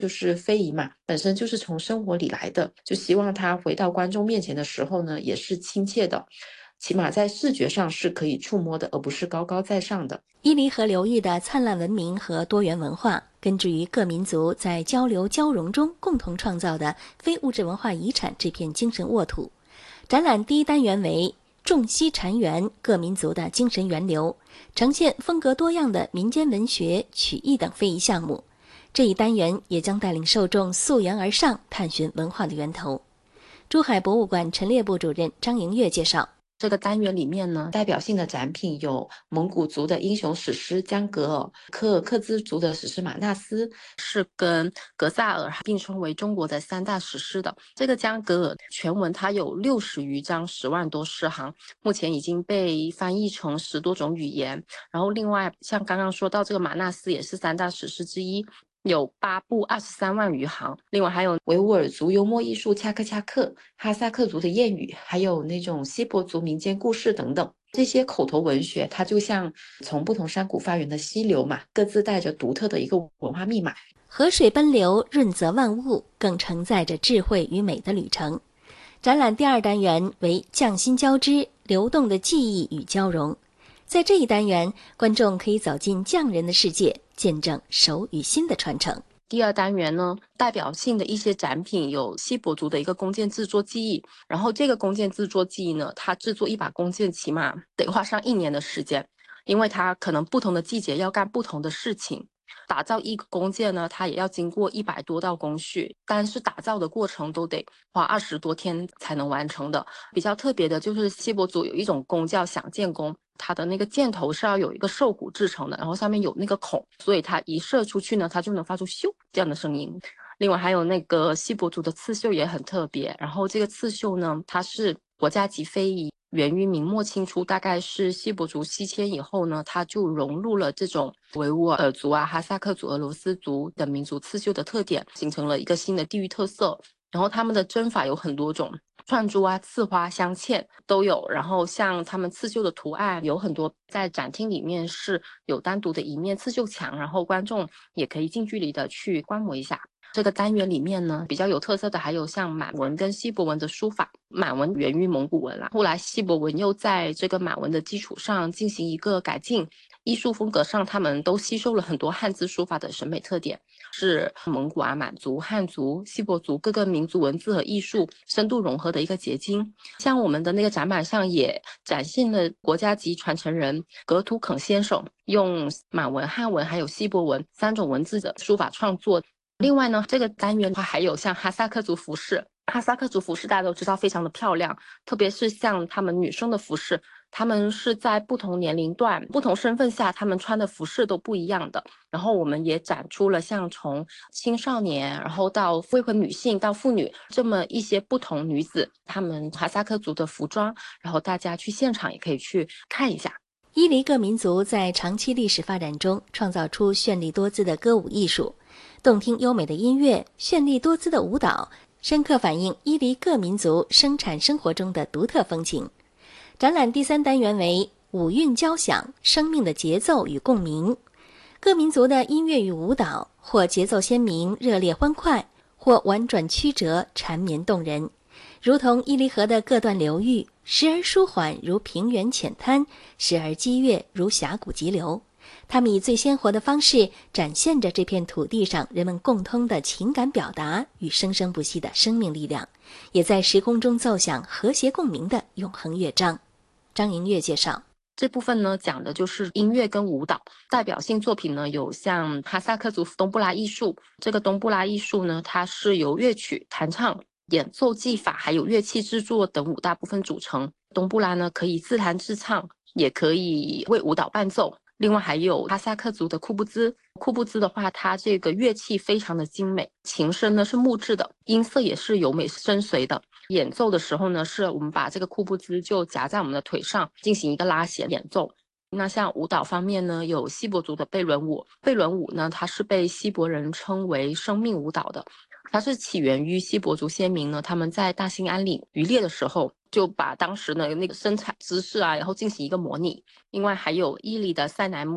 就是非遗嘛，本身就是从生活里来的，就希望它回到观众面前的时候呢，也是亲切的，起码在视觉上是可以触摸的，而不是高高在上的。 伊犁河流域的灿烂文明和多元文化，根植于各民族在交流交融中共同创造的非物质文化遗产这片精神沃土。展览第一单元为仲西禅园各民族的精神源流，呈现风格多样的民间文学、曲艺等非遗项目。这一单元也将带领受众溯源而上，探寻文化的源头。珠海博物馆陈列部主任张莹月介绍， 这个单元里面呢，代表性的展品有蒙古族的英雄史诗江格尔，柯尔克孜族的史诗马纳斯，是跟格萨尔并称为中国的三大史诗的。这个江格尔全文它有60余章，10万多诗行，目前已经被翻译成10多种语言。然后另外像刚刚说到这个马纳斯也是三大史诗之一，有8部23万余行，另外还有维吾尔族幽默艺术恰克恰克、哈萨克族的谚语，还有那种锡伯族民间故事等等。这些口头文学，它就像从不同山谷发源的溪流嘛，各自带着独特的一个文化密码。 河水奔流，润泽万物，更承载着智慧与美的旅程。展览第二单元为匠心交织，流动的记忆与交融。在这一单元，观众可以走进匠人的世界，见证手与心的传承。 第二单元呢，代表性的一些展品有锡伯族的一个弓箭制作技艺，然后这个弓箭制作技艺呢，它制作一把弓箭起码得花上1年的时间，因为它可能不同的季节要干不同的事情。打造一个弓箭呢，它也要经过100多道工序，但是打造的过程都得花20多天才能完成的。比较特别的就是锡伯族有一种弓叫响箭弓，它的那个箭头是要有一个兽骨制成的，然后上面有那个孔，所以它一射出去呢，它就能发出咻这样的声音。另外还有那个锡伯族的刺绣也很特别，然后这个刺绣呢，它是国家级非遗，源于明末清初，大概是锡伯族西迁以后呢，它就融入了这种维吾尔族啊、哈萨克族、俄罗斯族等民族刺绣的特点，形成了一个新的地域特色。然后他们的针法有很多种，串珠啊、刺花、镶嵌都有。然后像他们刺绣的图案有很多，在展厅里面是有单独的一面刺绣墙，然后观众也可以近距离的去观摩一下。这个单元里面呢，比较有特色的还有像满文跟锡伯文的书法。满文源于蒙古文啦，后来锡伯文又在这个满文的基础上进行一个改进。艺术风格上，他们都吸收了很多汉字书法的审美特点，是蒙古啊、满族、汉族、锡伯族各个民族文字和艺术深度融合的一个结晶。像我们的那个展板上也展现了国家级传承人格图肯先生用满文、汉文还有锡伯文3种文字的书法创作。另外呢，这个单元还有像哈萨克族服饰，哈萨克族服饰大家都知道非常的漂亮，特别是像他们女生的服饰，他们是在不同年龄段、不同身份下，他们穿的服饰都不一样的。然后我们也展出了像从青少年，然后到未婚女性到妇女这么一些不同女子，她们哈萨克族的服装，然后大家去现场也可以去看一下。 伊犁各民族在长期历史发展中创造出绚丽多姿的歌舞艺术，动听优美的音乐，绚丽多姿的舞蹈，深刻反映伊犁各民族生产生活中的独特风情。展览第3单元为五韵交响，生命的节奏与共鸣。各民族的音乐与舞蹈，或节奏鲜明、热烈欢快，或婉转曲折、缠绵动人，如同伊犁河的各段流域，时而舒缓如平原浅滩，时而激越如峡谷急流。他们以最鲜活的方式展现着这片土地上人们共通的情感表达与生生不息的生命力量，也在时空中奏响和谐共鸣的永恒乐章。张莹月介绍， 这部分呢讲的就是音乐跟舞蹈，代表性作品呢有像哈萨克族东布拉艺术。这个东布拉艺术呢，它是由乐曲、弹唱、演奏技法还有乐器制作等5大部分组成。东布拉呢可以自弹自唱，也可以为舞蹈伴奏。另外还有哈萨克族的库布兹，库布兹的话，它这个乐器非常的精美，琴身呢是木质的，音色也是柔美深邃的。演奏的时候呢，是我们把这个库布兹就夹在我们的腿上，进行一个拉弦演奏。那像舞蹈方面呢，有锡伯族的贝伦舞，贝伦舞呢，它是被锡伯人称为生命舞蹈的。它是起源于锡伯族先民呢，他们在大兴安岭渔猎的时候，就把当时的那个生产姿势啊，然后进行一个模拟。另外还有伊犁的塞乃姆，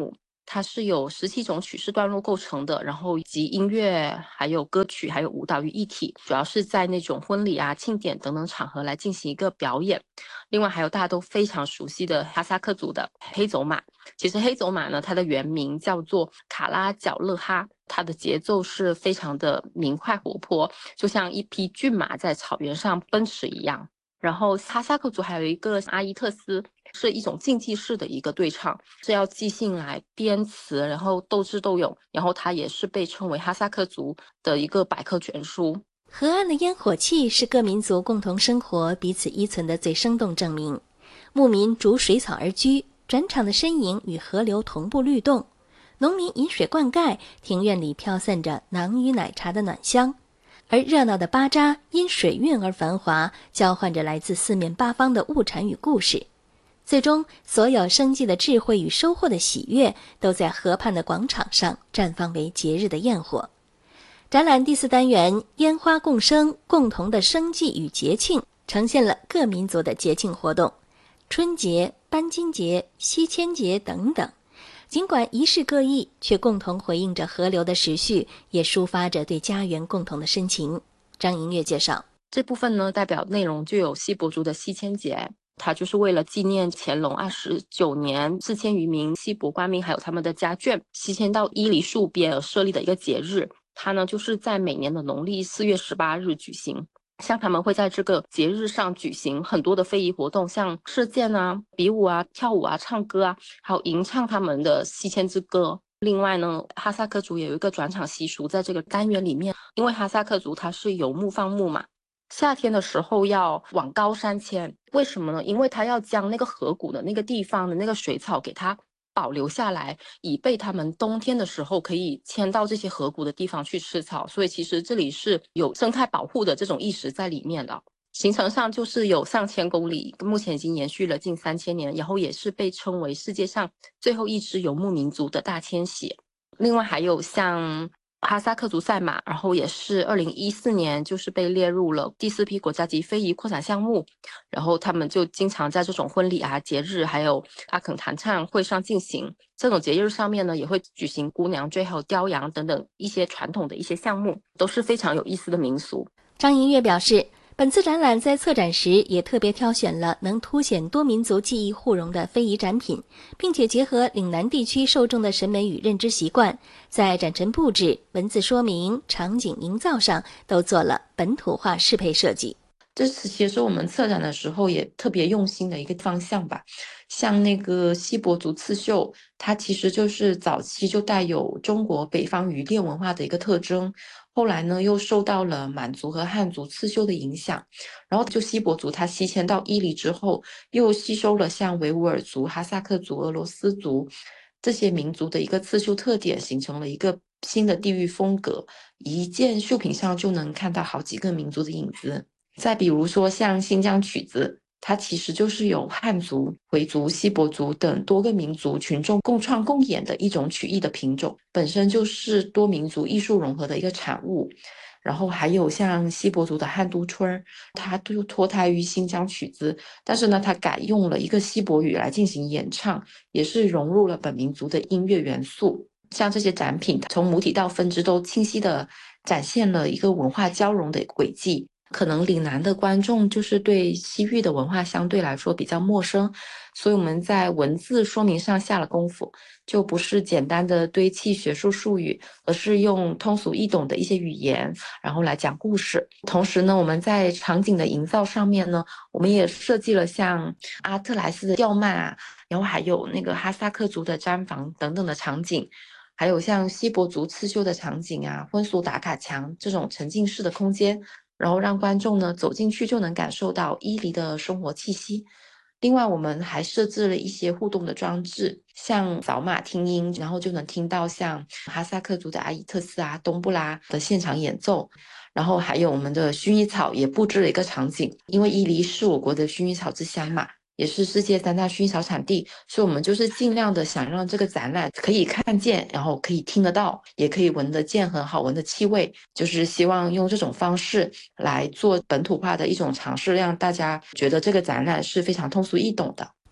它是由17种曲式段落构成的，然后集音乐、还有歌曲、还有舞蹈于一体，主要是在那种婚礼啊、庆典等等场合来进行一个表演。另外还有大家都非常熟悉的哈萨克族的黑走马，其实黑走马呢，它的原名叫做卡拉角勒哈，它的节奏是非常的明快活泼，就像一匹骏马在草原上奔驰一样。然后哈萨克族还有一个阿伊特斯，是一种竞技式的一个对唱，是要即兴来编词，然后斗智斗勇，然后它也是被称为哈萨克族的一个百科全书。 河岸的烟火气是各民族共同生活、彼此依存的最生动证明。牧民逐水草而居，转场的身影与河流同步律动，农民饮水灌溉，庭院里飘散着馕与奶茶的暖香。而热闹的巴扎因水运而繁华，交换着来自四面八方的物产与故事。最终，所有生计的智慧与收获的喜悦，都在河畔的广场上绽放为节日的焰火。展览第4单元烟花共生，共同的生计与节庆，呈现了各民族的节庆活动，春节、班金节、西迁节等等。尽管仪式各异，却共同回应着河流的时序，也抒发着对家园共同的深情。张银月介绍， 这部分呢，代表内容就有锡伯族的西迁节，它就是为了纪念乾隆29年4000余名锡伯官民还有他们的家眷西迁到伊犁戍边而设立的一个节日。它呢就是在每年的农历4月18日举行。像他们会在这个节日上举行很多的非遗活动，像射箭啊、比武啊、跳舞啊、唱歌啊，还有吟唱他们的西迁之歌。另外呢，哈萨克族也有一个转场习俗，在这个单元里面，因为哈萨克族它是游牧放牧嘛，夏天的时候要往高山迁，为什么呢？因为他要将那个河谷的那个地方的那个水草给它保留下来，以备他们冬天的时候可以迁到这些河谷的地方去吃草。所以其实这里是有生态保护的这种意识在里面的。行程上就是有上千公里，目前已经延续了近3000年，然后也是被称为世界上最后一支游牧民族的大迁徙。另外还有像哈萨克族赛马，然后也是2014年就是被列入了第4批国家级非遗扩展项目，然后他们就经常在这种婚礼啊、节日还有阿肯弹唱会上进行。这种节日上面呢，也会举行姑娘追还有雕羊等等一些传统的一些项目，都是非常有意思的民俗。 张银月表示，本次展览在策展时也特别挑选了能凸显多民族技艺互融的非遗展品，并且结合岭南地区受众的审美与认知习惯，在展陈布置、文字说明、场景营造上都做了本土化适配设计。 这次其实我们策展的时候也特别用心的一个方向吧，像那个锡伯族刺绣，它其实就是早期就带有中国北方渔猎文化的一个特征，后来呢又受到了满族和汉族刺绣的影响，然后就锡伯族它西迁到伊犁之后，又吸收了像维吾尔族、哈萨克族、俄罗斯族这些民族的一个刺绣特点，形成了一个新的地域风格，一件绣品上就能看到好几个民族的影子。再比如说像新疆曲子，它其实就是有汉族、回族、锡伯族等多个民族群众共创共演的一种曲艺的品种，本身就是多民族艺术融合的一个产物。然后还有像锡伯族的汉都春，它就脱胎于新疆曲子，但是呢，它改用了一个锡伯语来进行演唱，也是融入了本民族的音乐元素。像这些展品，从母体到分支都清晰地展现了一个文化交融的轨迹。可能岭南的观众就是对西域的文化相对来说比较陌生，所以我们在文字说明上下了功夫，就不是简单的堆砌学术术语，而是用通俗易懂的一些语言，然后来讲故事。同时呢，我们在场景的营造上面呢，我们也设计了像阿特莱斯的吊幔啊，然后还有那个哈萨克族的毡房等等的场景，还有像锡伯族刺绣的场景啊，婚俗打卡墙这种沉浸式的空间，然后让观众呢走进去就能感受到伊犁的生活气息。另外我们还设置了一些互动的装置，像扫码听音，然后就能听到像哈萨克族的阿伊特斯啊、东布拉的现场演奏。然后还有我们的薰衣草也布置了一个场景，因为伊犁是我国的薰衣草之乡嘛，也是世界3大薰衣草产地，所以我们就是尽量的想让这个展览可以看见，然后可以听得到，也可以闻得见很好闻的气味，就是希望用这种方式来做本土化的一种尝试，让大家觉得这个展览是非常通俗易懂的。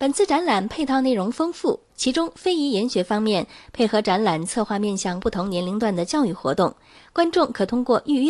本次展览配套内容丰富，其中非遗研学方面，配合展览策划面向不同年龄段的教育活动，观众可通过预约